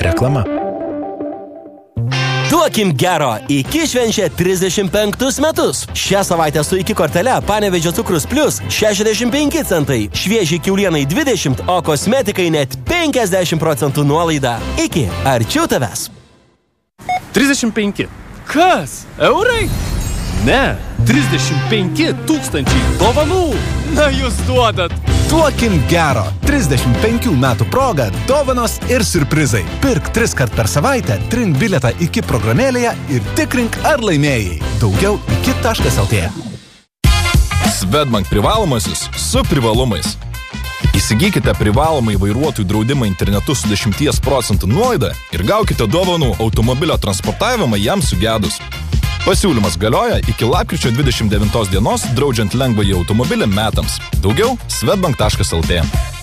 Reklama. Duokim gero, iki švenčia 35 metus. Šią savaitę su iki kortele Panevėžio cukrus plus 65 centai, švieži kiaulienai 20, o kosmetikai net 50% nuolaida. Iki, arčiau tavęs. 35. Kas? Eurai? Ne, 35 000 dovanų. Na, jūs duodat. Duokim gero. 35 metų proga, dovanos ir surprizai. Pirk 3 kart per savaitę, trink bilietą iki programėlėje ir tikrink, ar laimėjai. Daugiau iki.lt. Swedbank privalomasis su privalumais. Įsigykite privalomai vairuotojų draudimą internetu su 10% nuolaida ir gaukite dovanų automobilio transportavimą jam sugedus. Pasiūlymas galioja iki lapkričio 29 dienos, draudžiant lengvąjį automobilį metams. Daugiau swedbank.lt.